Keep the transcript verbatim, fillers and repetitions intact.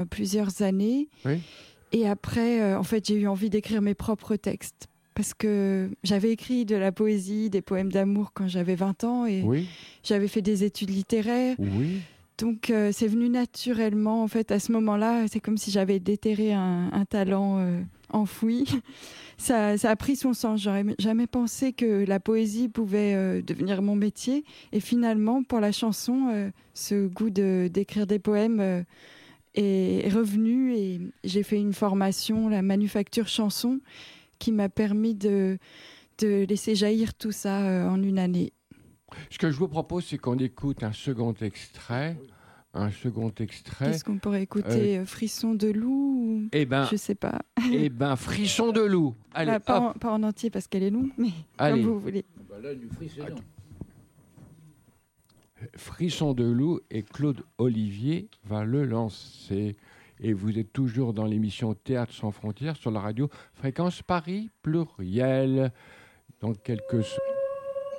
plusieurs années. Oui. Et après, euh, en fait, j'ai eu envie d'écrire mes propres textes. Parce que j'avais écrit de la poésie, des poèmes d'amour quand j'avais vingt ans. Et Oui. j'avais fait des études littéraires. Oui. Donc, euh, c'est venu naturellement. En fait, à ce moment-là, c'est comme si j'avais déterré un, un talent euh, enfoui. Ça, ça a pris son sens. J'aurais jamais pensé que la poésie pouvait euh, devenir mon métier. Et finalement, pour la chanson, euh, ce goût de, d'écrire des poèmes euh, est revenu. Et j'ai fait une formation, la manufacture chanson, qui m'a permis de, de laisser jaillir tout ça euh, en une année. Ce que je vous propose, c'est qu'on écoute un second extrait. Un second extrait. Qu'est-ce qu'on pourrait écouter euh, Frisson de loup ou... Eh ben, je sais pas. Eh ben, Frisson de loup. Allez, bah, pas, hop. En, pas en entier parce qu'elle est longue, mais Allez. comme vous voulez. Bah là, du frissonnant. Frisson de loup et Claude Olivier va le lancer. Et vous êtes toujours dans l'émission Théâtre sans frontières sur la radio Fréquence Paris Pluriel. Dans quelques...